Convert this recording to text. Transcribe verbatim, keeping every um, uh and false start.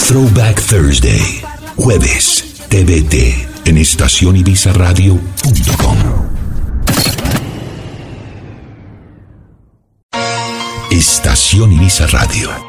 Throwback Thursday, jueves, T V T, en estación ibiza radio punto com. Estación Ibiza Radio.